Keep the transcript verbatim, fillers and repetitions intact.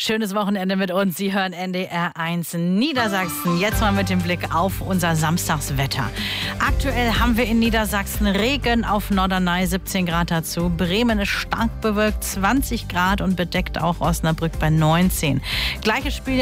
Schönes Wochenende mit uns. Sie hören N D R eins Niedersachsen. Jetzt mal mit dem Blick auf unser Samstagswetter. Aktuell haben wir in Niedersachsen Regen, auf Norderney siebzehn Grad dazu. Bremen ist stark bewölkt, zwanzig Grad und bedeckt auch Osnabrück bei neunzehn. Gleiches Spiel